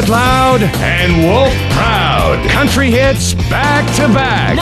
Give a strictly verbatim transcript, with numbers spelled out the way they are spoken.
It Loud and Wolf Proud. Country hits back to back.